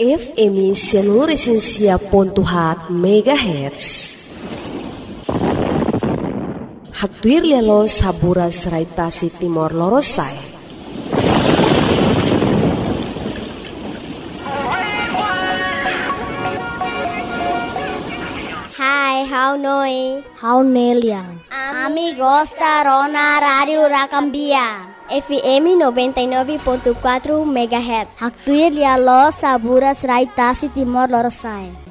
FM 106.4 MHz. Haktuir lialo sabura serai tasi Timor Lorosai. Hai, how noi? How Neliang? Amigos da Rona Radio Rakambia. FM 99.4 MHz. Haktuir lialo sabura serai tasi Timor Lorosai.